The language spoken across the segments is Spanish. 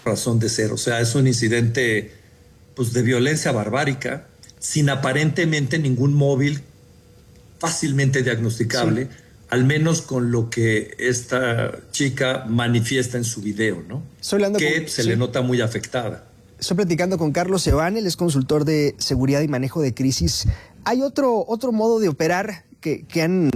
razón de ser. O sea, es un incidente pues, de violencia barbárica, sin aparentemente ningún móvil fácilmente diagnosticable, sí, al menos con lo que esta chica manifiesta en su video, ¿no? Que se le nota muy afectada. Estoy platicando con Carlos Seoane, él es consultor de seguridad y manejo de crisis. Hay otro modo de operar que han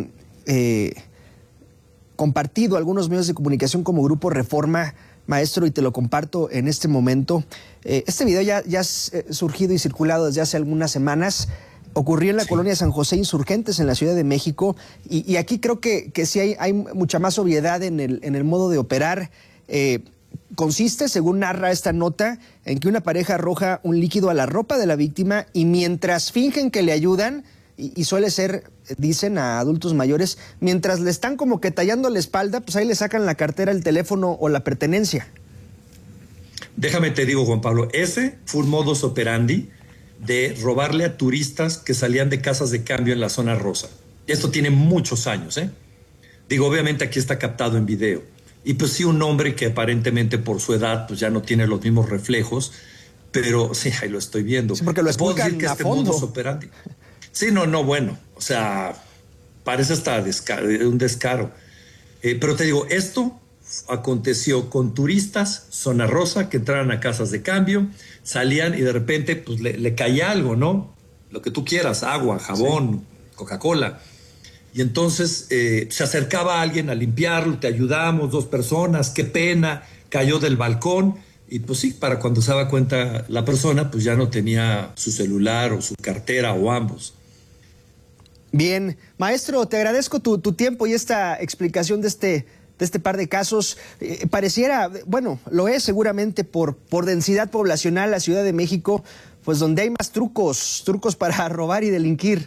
compartido algunos medios de comunicación como Grupo Reforma, maestro, y te lo comparto en este momento. Este video ya ha surgido y circulado desde hace algunas semanas. Ocurrió en la colonia San José Insurgentes, en la Ciudad de México, y aquí creo que sí hay mucha más obviedad en el modo de operar. Consiste, según narra esta nota, en que una pareja arroja un líquido a la ropa de la víctima y mientras fingen que le ayudan, y suele ser, dicen, a adultos mayores, mientras le están como que tallando la espalda, pues ahí le sacan la cartera, el teléfono o la pertenencia. Déjame te digo, Juan Pablo, ese fue un modus operandi de robarle a turistas que salían de casas de cambio en la zona rosa. Esto tiene muchos años, ¿eh? Digo, obviamente aquí está captado en video. Y pues sí, un hombre que aparentemente por su edad pues ya no tiene los mismos reflejos, pero sí, ahí lo estoy viendo. Sí, porque lo explican que a este fondo. modus operandi. Sí, no, bueno, o sea, parece hasta un descaro. Pero te digo, esto aconteció con turistas, zona rosa, que entraran a casas de cambio, salían y de repente pues le caía algo, ¿no? Lo que tú quieras, agua, jabón, sí, Coca-Cola. Y entonces se acercaba a alguien a limpiarlo, te ayudamos, 2 personas, qué pena, cayó del balcón. Y pues sí, para cuando se daba cuenta la persona, pues ya no tenía su celular o su cartera o ambos. Bien, maestro, te agradezco tu tiempo y esta explicación de este par de casos. Pareciera, bueno, lo es seguramente por densidad poblacional, la Ciudad de México, pues donde hay más trucos para robar y delinquir.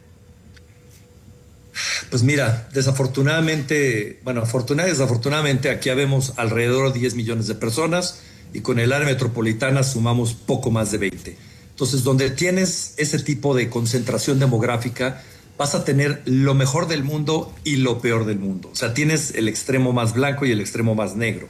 Pues mira, desafortunadamente, desafortunadamente aquí habemos alrededor de 10 millones de personas y con el área metropolitana sumamos poco más de 20. Entonces, donde tienes ese tipo de concentración demográfica, vas a tener lo mejor del mundo y lo peor del mundo. O sea, tienes el extremo más blanco y el extremo más negro.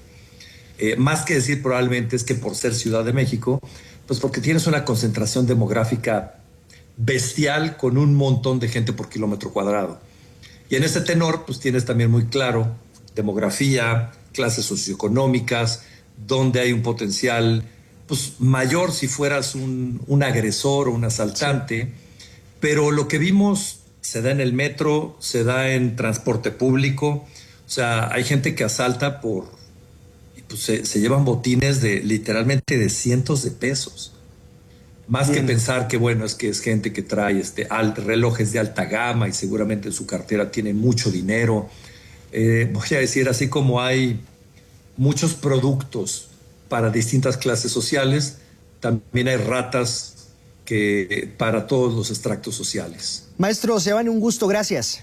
Más que decir probablemente es que por ser Ciudad de México, pues porque tienes una concentración demográfica bestial con un montón de gente por kilómetro cuadrado. Y en ese tenor, pues tienes también muy claro demografía, clases socioeconómicas, donde hay un potencial pues, mayor si fueras un agresor o un asaltante. Sí. Pero lo que vimos se da en el metro, se da en transporte público. O sea, hay gente que asalta pues se llevan botines literalmente de cientos de pesos. Más Bien. Que pensar que, bueno, es gente que trae relojes de alta gama y seguramente en su cartera tienen mucho dinero. Voy a decir, así como hay muchos productos para distintas clases sociales, también hay ratas para todos los extractos sociales. Maestro Seoane, un gusto, gracias.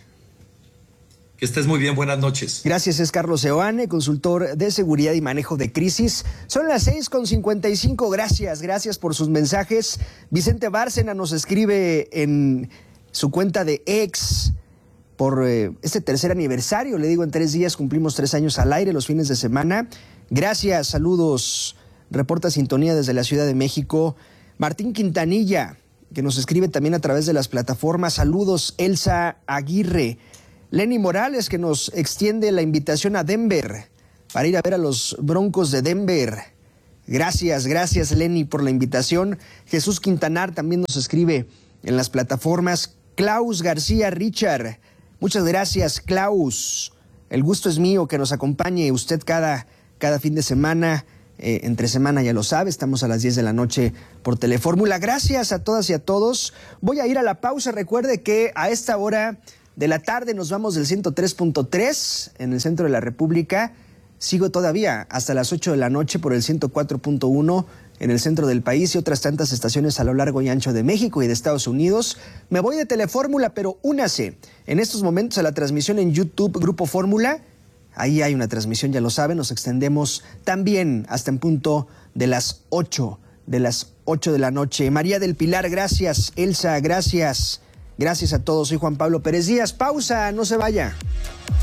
Que estés muy bien, buenas noches. Gracias, es Carlos Seoane, consultor de seguridad y manejo de crisis. Son las 6:55, gracias por sus mensajes. Vicente Bárcena nos escribe en su cuenta de X por este tercer aniversario, le digo, en 3 días cumplimos 3 años al aire los fines de semana. Gracias, saludos, reporta sintonía desde la Ciudad de México. Martín Quintanilla, que nos escribe también a través de las plataformas, saludos. Elsa Aguirre. Lenny Morales, que nos extiende la invitación a Denver para ir a ver a los Broncos de Denver. Gracias Lenny por la invitación. Jesús Quintanar también nos escribe en las plataformas. Klaus García Richard, muchas gracias, Klaus. El gusto es mío que nos acompañe usted cada fin de semana. Entre semana, ya lo sabe, estamos a las 10 de la noche por Telefórmula. Gracias a todas y a todos. Voy a ir a la pausa. Recuerde que a esta hora de la tarde nos vamos del 103.3 en el centro de la República. Sigo todavía hasta las 8 de la noche por el 104.1 en el centro del país y otras tantas estaciones a lo largo y ancho de México y de Estados Unidos. Me voy de Telefórmula, pero únase en estos momentos a la transmisión en YouTube Grupo Fórmula. Ahí hay una transmisión, ya lo saben, nos extendemos también hasta en punto de las 8 de la noche. María del Pilar, gracias. Elsa, gracias. Gracias a todos, soy Juan Pablo Pérez Díaz. Pausa, no se vaya.